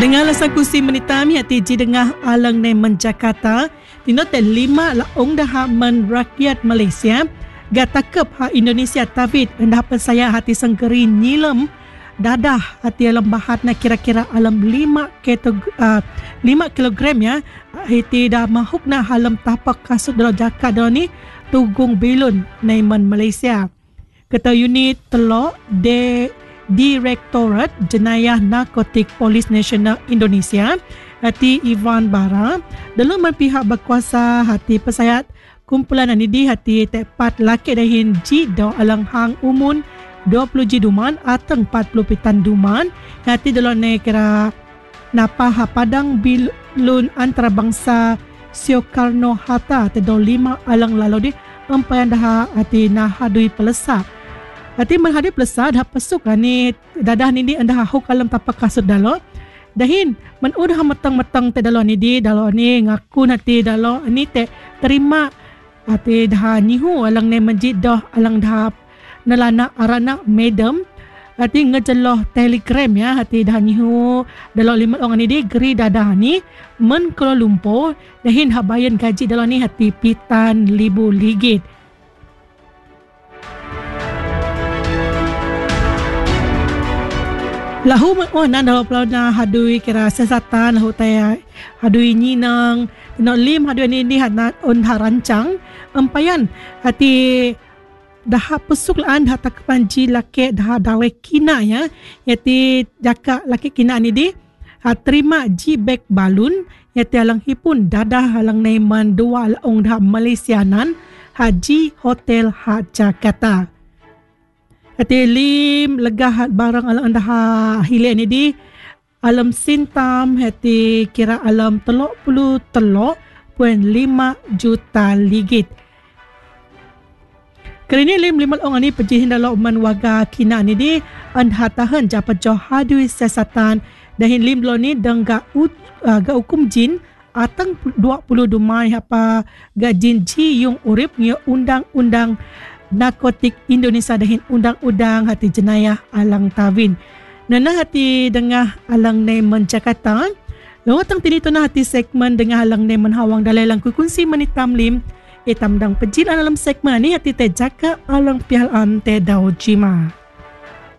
Dengan lasan kursi menitami hati ji dengah alang ne menjakata tino te 5 laong dah men rakyat Malaysia gatakep ha Indonesia tavit endah pesaya hati senggeri nyilem dadah hati alam bahat na kira-kira alam 5 kilogram ya hiti dah mahuk na halam tapak kasut dalam jaka dalam ni tugung bilun naiman Malaysia kata unit telok de Direktorat Jenayah Narkotik Polis Nasional Indonesia hati Ivan Bara dalam pihak berkuasa hati pesayat kumpulan ini di hati tepat laki dahin ji do alang hang umun 20 ji duman ateng 40 pitan duman hati dalam ne kira napa padang bilun antarabangsa Soekarno Hatta tedo 5 alang lalu di empayan dah hati nahadui pelesa hati menghadap pelesa dah pesuk ni dadah ni di anda huk alam tapak kasut dalo dahin men udah metang-metang te dalo ni di dalo ni ngaku nanti dalo ni te terima hati dah nihu alang ne menjid dah alang dah nalana arana madam hati ngejeloh telegram ya hati dah nihu dalo 5 orang ni di geri dadah ni men Kuala Lumpur dahin habayan gaji dalo ni hati pitan libu ligit lahu nan dalam pelana hadui kira sesatan lahu taya hadui nyinang no lim hadui ni hat on rancang empayan hati dah pesuk laan dah takpanji laki dah dawe kina ya yati jaka laki kina ni di terima ji beg balun yati alang hipun dadah alang naiman 2 laong dah Malaysianan haji hotel ha Jakarta hati lim legah barang alam anda hilir ni di alam sintam hati kira alam telok puluh telok 5 juta ligit. Kali ni lim 5 orang ni pejihin dalam man waga kina ni di anda tahan japat jauh hadui siasatan dahin lim lo ni dengga ga hukum jin atang 20 dumai apa ga jin ji yung urip nyo undang-undang Narkotik Indonesia dahin undang-undang hati jenayah alang tawin. Nana hati dengah alang ne menjakata. Lawa tang tini tu na hati segmen dengah alang ne menhawang dalai lang kunsi menitam lim. Itam dang pejil alam segmen ni hati te jaka alang pialan te dau jima.